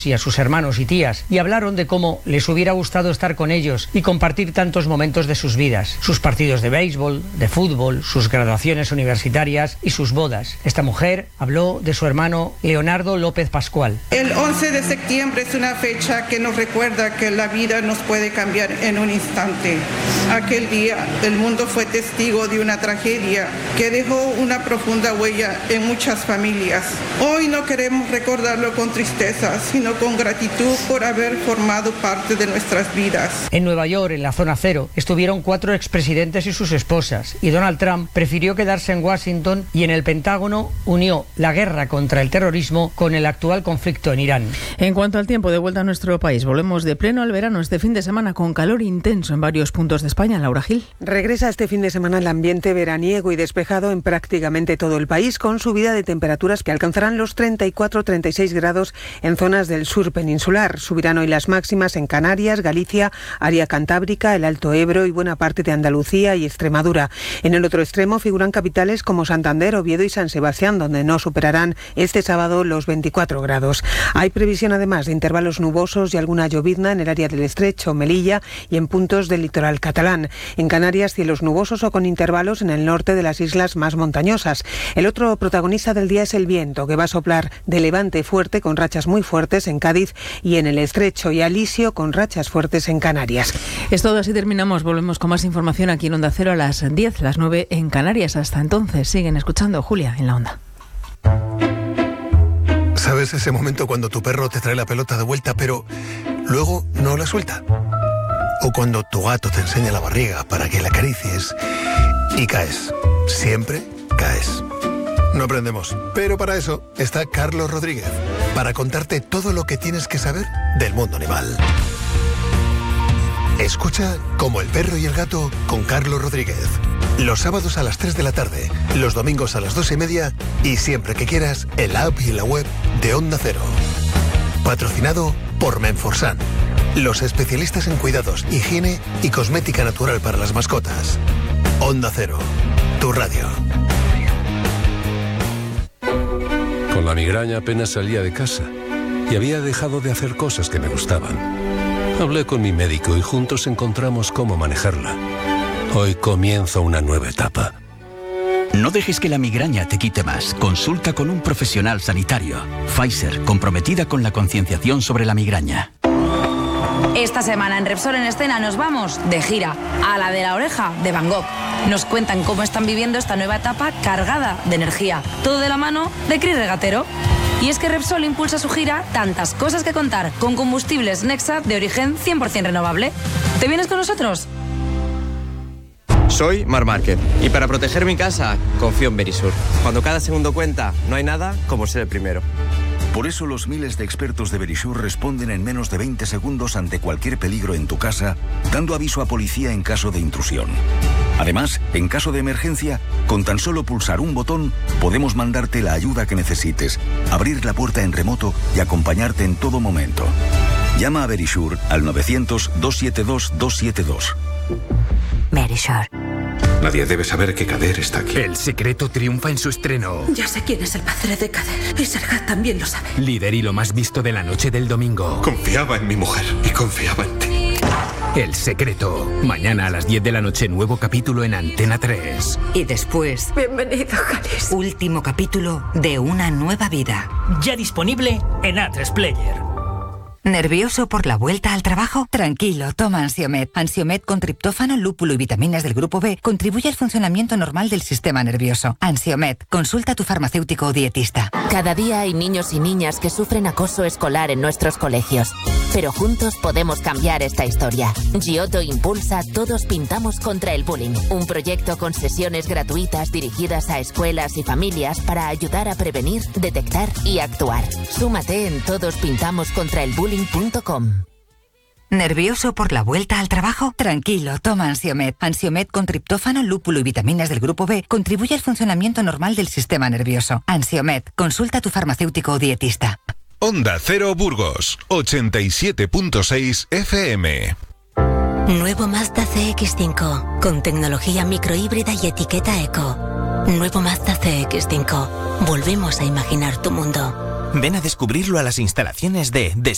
y a sus hermanos y tías, y hablaron de cómo les hubiera gustado estar con ellos y compartir tantos momentos de sus vidas, sus partidos de béisbol, de fútbol, sus graduaciones universitarias y sus bodas. Esta mujer habló de su hermano Leonardo López Pascual. El 11 de septiembre es una fecha que nos recuerda que la vida nos puede cambiar en un instante. Aquel día el mundo fue testigo de una tragedia que dejó una profunda huella en muchas familias. Hoy no queremos recordarlo con tristeza, sino con gratitud por haber formado parte de nuestras vidas. En Nueva York, en la zona cero, estuvieron 4 expresidentes y sus esposas, y Donald Trump prefirió quedarse en Washington y en el Pentágono unió la guerra contra el terrorismo con el actual conflicto en Irán. En cuanto al tiempo, de vuelta a nuestro país, volvemos de pleno al verano este fin de semana con calor intenso en varios puntos de España. Laura Gil. Regresa este fin de semana el ambiente veraniego y despejado en prácticamente todo el país, con subida de temperaturas que alcanzarán los 34-36 grados en zonas del sur peninsular. Subirán hoy las máximas en Canarias, Galicia, área cantábrica, el Alto Ebro y buena parte de Andalucía y Extremadura. En el otro extremo figuran capitales como Santander, Oviedo y San Sebastián, donde no superarán este sábado los 24 grados. Hay previsión además de intervalos nubosos y alguna llovizna en el área del Estrecho, Melilla y en puntos del litoral catalán. En Canarias, cielos nubosos o con intervalos en el norte de las islas más montañosas. El otro protagonista del día es el viento, que va a soplar de levante fuerte con rachas muy fuertes en Cádiz y en el Estrecho, y alisio con rachas fuertes en Canarias. Es todo, así terminamos. Volvemos con más información aquí en Onda Cero a las 10, las 9 en Canarias. Hasta entonces, siguen escuchando Julia en la Onda. ¿Sabes ese momento cuando tu perro te trae la pelota de vuelta, pero luego no la suelta? O cuando tu gato te enseña la barriga para que la acaricies y caes. Siempre caes. No aprendemos, pero para eso está Carlos Rodríguez, para contarte todo lo que tienes que saber del mundo animal. Escucha Como el perro y el gato con Carlos Rodríguez. Los sábados a las 3 de la tarde, los domingos a las 2:30 y siempre que quieras en la app y en la web de Onda Cero. Patrocinado por Menforsan, los especialistas en cuidados, higiene y cosmética natural para las mascotas. Onda Cero, tu radio. Con la migraña apenas salía de casa y había dejado de hacer cosas que me gustaban. Hablé con mi médico y juntos encontramos cómo manejarla. Hoy comienza una nueva etapa. No dejes que la migraña te quite más. Consulta con un profesional sanitario. Pfizer, comprometida con la concienciación sobre la migraña. Esta semana en Repsol en Escena nos vamos de gira a la de la oreja de Van Gogh. Nos cuentan cómo están viviendo esta nueva etapa cargada de energía. Todo de la mano de Cris Regatero. Y es que Repsol impulsa su gira Tantas cosas que contar con combustibles Nexa de origen 100% renovable. ¿Te vienes con nosotros? Soy Marc Márquez y para proteger mi casa confío en Verisur. Cuando cada segundo cuenta, no hay nada como ser el primero. Por eso los miles de expertos de Verisur responden en menos de 20 segundos ante cualquier peligro en tu casa, dando aviso a policía en caso de intrusión. Además, en caso de emergencia, con tan solo pulsar un botón, podemos mandarte la ayuda que necesites, abrir la puerta en remoto y acompañarte en todo momento. Llama a Verisur al 900-272-272. Verisur. Nadie debe saber que Kader está aquí. El Secreto triunfa en su estreno. Ya sé quién es el padre de Kader. Y Serhat también lo sabe. Líder y lo más visto de la noche del domingo. Confiaba en mi mujer y confiaba en ti. El Secreto. Mañana a las 10 de la noche, nuevo capítulo en Antena 3. Y después... Bienvenido, Jalis. Último capítulo de Una nueva vida. Ya disponible en A3 Player. ¿Nervioso por la vuelta al trabajo? Tranquilo, toma Ansiomed. Ansiomed con triptófano, lúpulo y vitaminas del grupo B contribuye al funcionamiento normal del sistema nervioso. Ansiomed, consulta a tu farmacéutico o dietista. Cada día hay niños y niñas que sufren acoso escolar en nuestros colegios. Pero juntos podemos cambiar esta historia. Giotto impulsa Todos Pintamos contra el Bullying, un proyecto con sesiones gratuitas dirigidas a escuelas y familias para ayudar a prevenir, detectar y actuar. Súmate en todospintamoscontraelbullying.com. ¿Nervioso por la vuelta al trabajo? Tranquilo, toma Ansiomed. Ansiomed con triptófano, lúpulo y vitaminas del grupo B contribuye al funcionamiento normal del sistema nervioso. Ansiomed, consulta a tu farmacéutico o dietista. Onda Cero Burgos, 87.6 FM. Nuevo Mazda CX-5, con tecnología microhíbrida y etiqueta eco. Nuevo Mazda CX-5. Volvemos a imaginar tu mundo. Ven a descubrirlo a las instalaciones de